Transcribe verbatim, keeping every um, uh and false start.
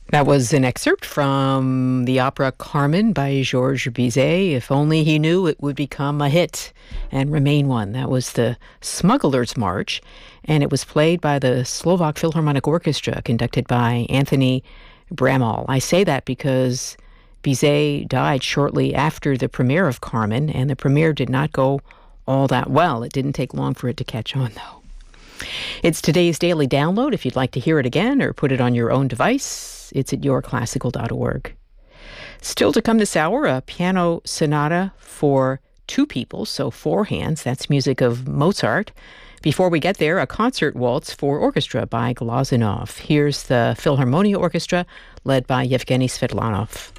That was an excerpt from the opera Carmen by Georges Bizet. If only he knew it would become a hit and remain one. That was the Smuggler's March, and it was played by the Slovak Philharmonic Orchestra, conducted by Anthony Bramall. I say that because Bizet died shortly after the premiere of Carmen, and the premiere did not go all that well. It didn't take long for it to catch on, though. It's today's daily download. If you'd like to hear it again or put it on your own device, it's at your classical dot org. Still to come this hour, a piano sonata for two people, so four hands. That's music of Mozart. Before we get there, a concert waltz for orchestra by Glazunov. Here's the Philharmonia Orchestra, led by Yevgeny Svetlanov.